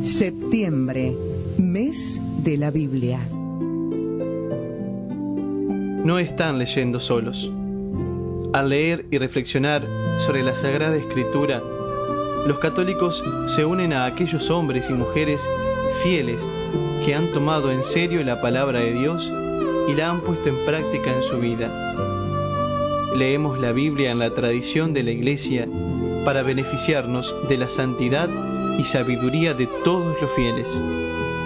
Septiembre, mes de la Biblia. No están leyendo solos. Al leer y reflexionar sobre la Sagrada Escritura, los católicos se unen a aquellos hombres y mujeres fieles que han tomado en serio la palabra de Dios y la han puesto en práctica en su vida. Leemos la Biblia en la tradición de la Iglesia para beneficiarnos de la santidad y sabiduría de todos los fieles.